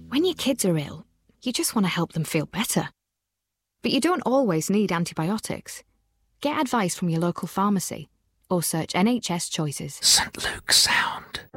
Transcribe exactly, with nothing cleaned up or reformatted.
When your kids are ill, you just want to help them feel better. But you don't always need antibiotics. Get advice from your local pharmacy or search N H S Choices. Saint Luke's Sound.